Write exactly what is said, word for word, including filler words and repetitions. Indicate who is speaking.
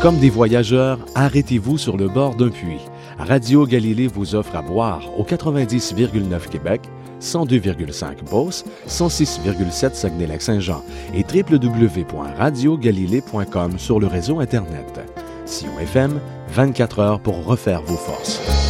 Speaker 1: Comme des voyageurs, arrêtez-vous sur le bord d'un puits. Radio Galilée vous offre à boire au quatre-vingt-dix virgule neuf Québec, cent deux virgule cinq Beauce, cent six virgule sept Saguenay-Lac-Saint-Jean et w w w point radio galilée point com sur le réseau Internet. Sion F M, vingt-quatre heures pour refaire vos forces.